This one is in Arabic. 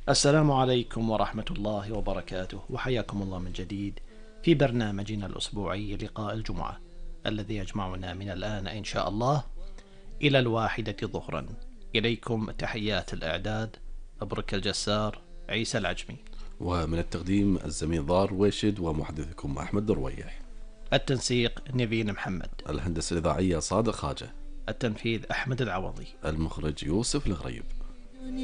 السلام عليكم ورحمة الله وبركاته، وحياكم الله من جديد في برنامجنا الأسبوعي لقاء الجمعة، الذي يجمعنا من الآن إن شاء الله إلى 1 ظهرا. إليكم تحيات الإعداد أبرك الجسار عيسى العجمي، ومن التقديم الزميل ضار ويشد، ومحدثكم أحمد درويح. التنسيق نيفين محمد، الهندسة الإذاعية صادق خاجة، التنفيذ أحمد العوضي. المخرج يوسف الغريب.